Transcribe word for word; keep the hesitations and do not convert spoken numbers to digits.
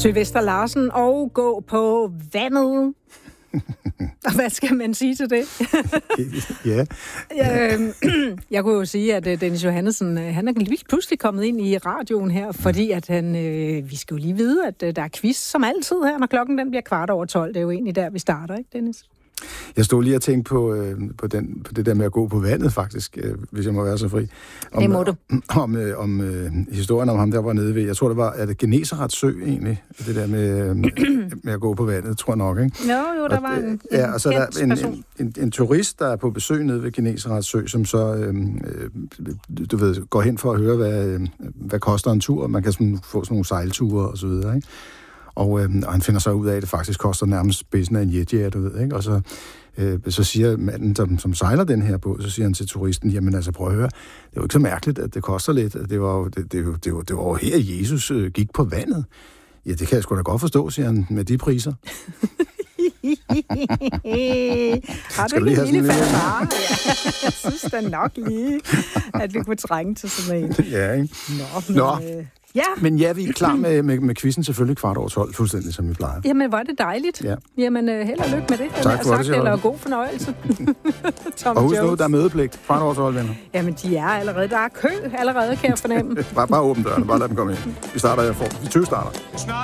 Sylvester Larsen og Gå på vandet. Og hvad skal man sige til det? Ja. jeg, jeg kunne jo sige, at Dennis Johannessen, han er lige pludselig kommet ind i radioen her, fordi at han, øh, vi skal jo lige vide, at der er quiz som altid her, når klokken den bliver kvart over tolv. Det er jo egentlig der, vi starter, ikke Dennis? Jeg stod lige og tænkte på, øh, på, den, på det der med at gå på vandet, faktisk, øh, hvis jeg må være så fri. Om, det må du. Om, om, øh, om øh, historien om ham, der var nede ved, jeg tror, det var, er det Genesarets sø egentlig, det der med, øh, med at gå på vandet, tror jeg nok, ikke? Jo, jo, der og, var en, en ja, og så er der en, en, en, en turist, der er på besøg nede ved Genesarets sø, som så, øh, øh, du ved, går hen for at høre, hvad, øh, hvad koster en tur, man kan sådan, få sådan nogle sejlture og så videre, ikke? Og, øh, og han finder så ud af, at det faktisk koster nærmest spidsen af en jetjager, du ved, ikke? Og så, øh, så siger manden, som, som sejler den her båd, så siger han til turisten, jamen altså, prøv at høre, det er jo ikke så mærkeligt, at det koster lidt. Det var jo, det, det, det, det var jo her, Jesus øh, gik på vandet. Ja, det kan jeg sgu da godt forstå, siger han, med de priser. Har du ikke en lille fanfare? Ja, jeg synes da nok lige, at vi kunne trænge til sådan en. Ja, ikke? Nå, men... Nå. Øh... Ja. Men ja, vi er klar med, med, med quizzen selvfølgelig kvart over tolv, fuldstændig som vi plejer. Jamen, hvor er det dejligt. Ja. Jamen, uh, held og lykke med det. Tak for sagt, det, eller god fornøjelse. Og husk nu, der er mødepligt. Kvart over tolv, venner. Jamen, de er allerede. Der er kø allerede, kan jeg fornemme. bare, bare åbne dørene, bare lad dem komme ind. Vi starter, jeg får. Vi tyve starter.